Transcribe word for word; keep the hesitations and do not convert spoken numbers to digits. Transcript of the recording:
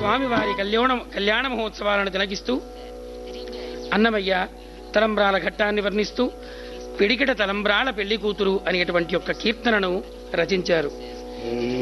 స్వామివారి కళ్యాణ కళ్యాణ మహోత్సవాలను తిలకిస్తూ అన్నమయ్య తలంబ్రాల ఘట్టాన్ని వర్ణిస్తూ పిడికిట తలంబ్రాల పెళ్లి కూతురు అనేటువంటి యొక్క కీర్తనను రచించారు.